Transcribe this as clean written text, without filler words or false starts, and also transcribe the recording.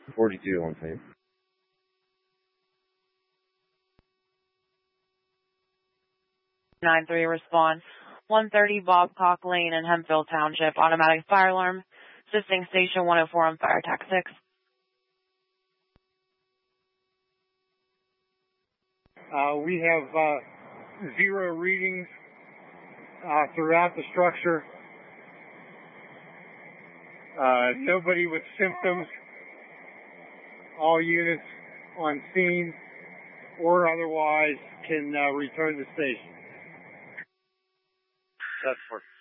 42 on tape. 9-3 response. 130 Bobcock Lane in Hemphill Township. Automatic fire alarm. Assisting station 104 on fire attack 6. We have 0 readings throughout the structure. Nobody with symptoms. All units on scene or otherwise can return to station. That's for